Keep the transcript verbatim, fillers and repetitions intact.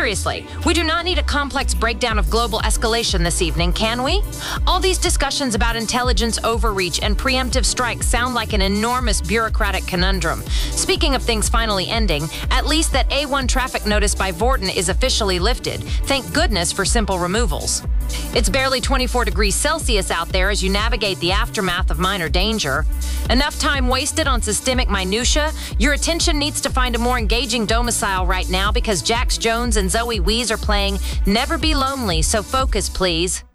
Seriously, we do not need a complex breakdown of global escalation this evening, can we? All these discussions about intelligence overreach and preemptive strikes sound like an enormous bureaucratic conundrum. Speaking of things finally ending, at least that A one traffic notice by Vorten is officially lifted. Thank goodness for simple removals. It's barely twenty-four degrees Celsius out there as you navigate the aftermath of minor danger. Enough time wasted on systemic minutia? Your attention needs to find a more engaging domicile right now because Jax Jones and Zoe Wees are playing Never Be Lonely, so focus, please.